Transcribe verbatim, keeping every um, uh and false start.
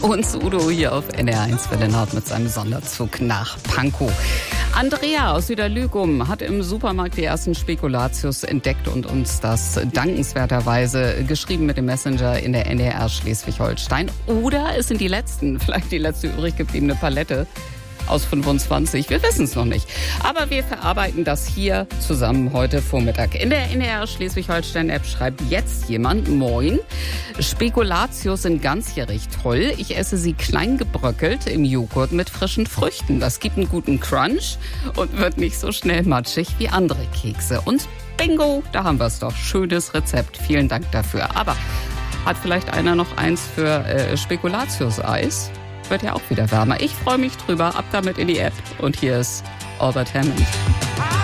Und Udo hier auf N R eins Welle Nord mit seinem Sonderzug nach Pankow. Andrea aus Süderlügum hat im Supermarkt die ersten Spekulatius entdeckt und uns das dankenswerterweise geschrieben mit dem Messenger in der N D R Schleswig-Holstein. Oder es sind die letzten, vielleicht die letzte übrig gebliebene Palette aus fünfundzwanzig. Wir wissen es noch nicht. Aber wir verarbeiten das hier zusammen heute Vormittag. In der N D R Schleswig-Holstein-App schreibt jetzt jemand: Moin. Spekulatius sind ganzjährig toll. Ich esse sie klein gebröckelt im Joghurt mit frischen Früchten. Das gibt einen guten Crunch und wird nicht so schnell matschig wie andere Kekse. Und bingo, da haben wir es doch. Schönes Rezept. Vielen Dank dafür. Aber hat vielleicht einer noch eins für äh, Spekulatius-Eis? Wird ja auch wieder wärmer. Ich freue mich drüber. Ab damit in die App. Und hier ist Albert Hammond.